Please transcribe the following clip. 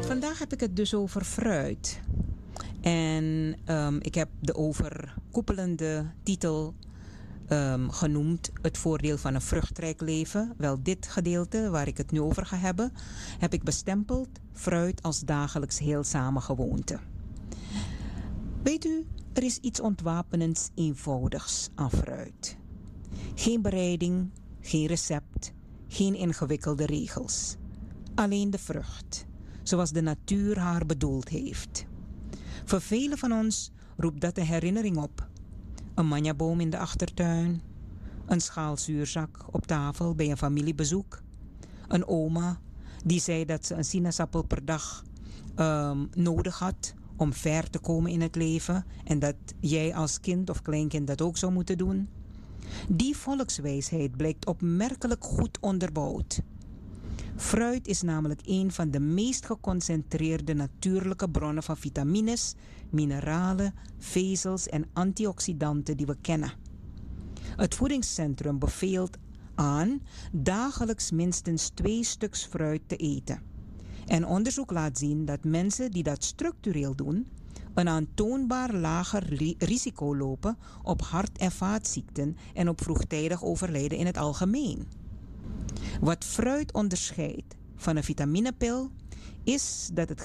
Vandaag heb ik het dus over fruit. En ik heb de overkoepelende titel genoemd het voordeel van een vruchtrijk leven. Wel, dit gedeelte waar ik het nu over ga hebben, heb ik bestempeld fruit als dagelijks heelzame gewoonte. Weet u, er is iets ontwapenends eenvoudigs aan fruit. Geen bereiding, geen recept, geen ingewikkelde regels. Alleen de vrucht, zoals de natuur haar bedoeld heeft. Voor velen van ons roept dat een herinnering op. Een manjaboom in de achtertuin, een schaal zuurzak op tafel bij een familiebezoek, een oma die zei dat ze een sinaasappel per dag nodig had om ver te komen in het leven en dat jij als kind of kleinkind dat ook zou moeten doen. Die volkswijsheid blijkt opmerkelijk goed onderbouwd. Fruit is namelijk een van de meest geconcentreerde natuurlijke bronnen van vitamines, mineralen, vezels en antioxidanten die we kennen. Het voedingscentrum beveelt aan dagelijks minstens 2 stuks fruit te eten. En onderzoek laat zien dat mensen die dat structureel doen, een aantoonbaar lager risico lopen op hart- en vaatziekten en op vroegtijdig overlijden in het algemeen. Wat fruit onderscheidt van een vitaminepil is dat het